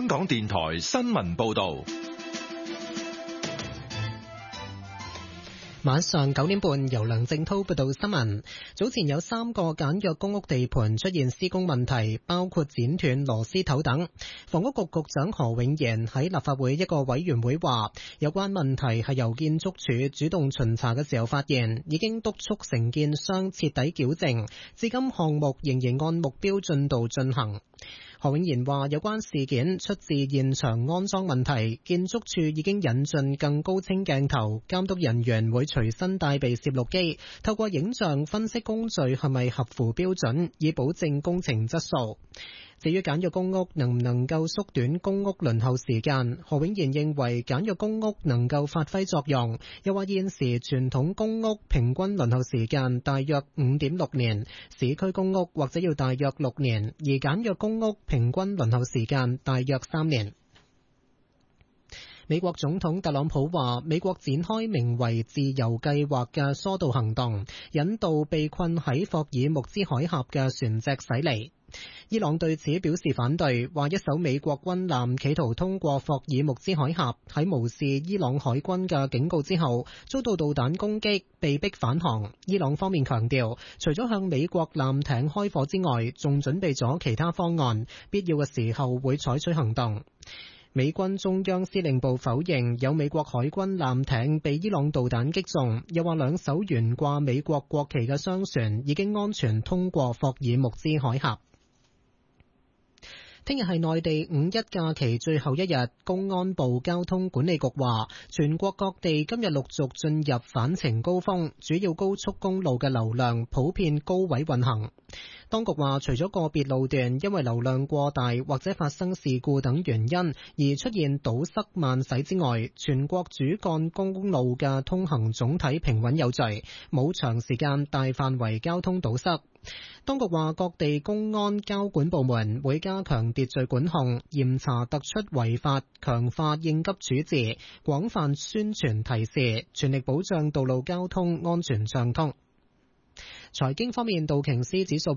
香港電台新聞報道。 晚上9點半，由梁正濤報道新聞。早前有3個簡約公屋地盤出現施工問題，包括剪斷螺絲頭等。房屋局局長何永賢喺立法會一個委員會話，有關問題係由建築署主動巡查嘅時候發現，已經督促承建商徹底矯正，至今項目仍然按目標進度進行。何永賢話，有關事件出自現場安裝問題，建築署已經引進更高清鏡頭，監督人員會隨身帶備攝錄機，透過影像分析工序係咪合乎標準，以保證工程質素。至於簡約公屋能唔能夠縮短公屋輪候時間，何永賢認為簡約公屋能夠發揮作用，又話現時傳統公屋平均輪候時間大約 5.6 年，市區公屋或者要大約6年，而簡約公屋平均輪候時間大約3年。美國總統特朗普話，美國展開名為自由計劃嘅疏導行動，引導被困喺霍爾木茲海峽嘅船隻駛離。伊朗對此表示反對，話一艘美國軍艦企圖通過霍爾木茲海峽，喺無視伊朗海軍嘅警告之後，遭到導彈攻擊，被迫返航。伊朗方面強調，除咗向美國艦艇開火之外，仲準備咗其他方案，必要嘅時候會採取行動。美軍中央司令部否認有美國海軍艦艇被伊朗導彈擊中，又話2艘懸掛美國國旗嘅商船已經安全通過霍爾木茲海峽。聽日係內地5一假期最後一日，公安部交通管理局話，全國各地今日陸續進入返程高峰，主要高速公路嘅流量普遍高位運行。當局話，除咗個別路段因為流量過大或者發生事故等原因而出現堵塞慢駛之外，全國主幹公路嘅通行總體平穩有序，冇長時間大範圍交通堵塞。當局話，各地公安交管部門會加強秩序管控，嚴查突出違法，強化應急處置，廣泛宣傳提示，全力保障道路交通安全暢通。財經方面，道瓊斯指數